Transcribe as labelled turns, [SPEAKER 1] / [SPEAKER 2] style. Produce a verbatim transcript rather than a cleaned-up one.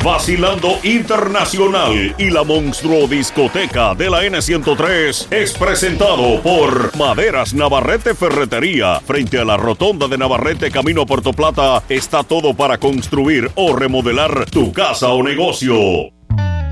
[SPEAKER 1] Vacilando Internacional y la Monstruo Discoteca de la N ciento tres es presentado por Maderas Navarrete Ferretería. Frente a la rotonda de Navarrete, camino a Puerto Plata, está todo para construir o remodelar tu casa o negocio.